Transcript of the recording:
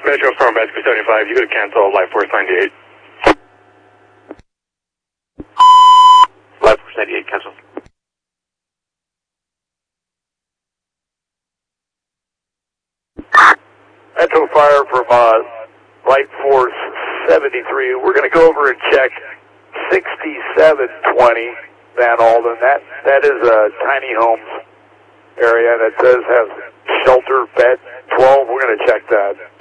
Metro from Rescue 75, you could cancel Life Force 98. Life Force 98, cancel. Metro Fire from Light Force 73. We're going to go over and check 6720 Van Alden. That is a tiny homes area that does have shelter bed 12. We're going to check that.